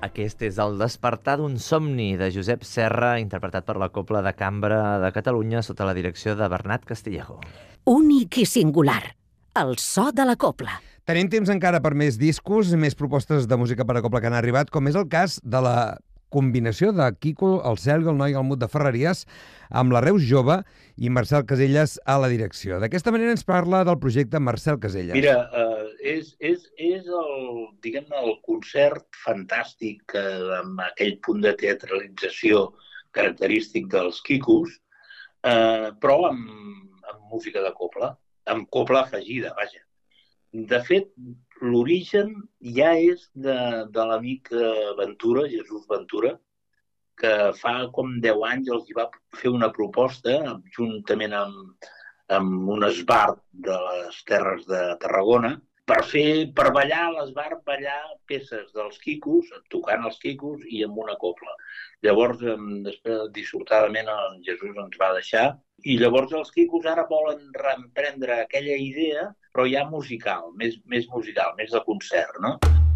Aquest és el despertar d'un somni de Josep Serra, interpretat per la Cobla de Cambra de Catalunya sota la direcció de Bernat Castillejo. Únic i singular, el so de la cobla. Tenim temps encara per més discos, més propostes de música per a cobla que han arribat, com és el cas de la combinació de Quico, el Cel i el Noi al Mut de Ferreries, amb la Reus Jove i Marcel Caselles a la direcció. D'aquesta manera ens parla del projecte Marcel Caselles. Mira, és diguem-ne, el concert fantàstic amb aquell punt de teatralització característic dels Quicos, però amb música de cobla, amb cobla afegida, vaja. De fet, l'origen ja és de l'amic Ventura, Jesús Ventura, que fa com 10 anys els hi va fer una proposta, juntament amb un esbart de les Terres de Tarragona, per ballar a l'esbart, ballar peces dels Quicos, tocant els Quicos i amb una cobla. Llavors, després, dissortadament, el Jesús ens va deixar, i llavors els Quicos ara volen reemprendre aquella idea, però ja musical, més musical, més de concert, no?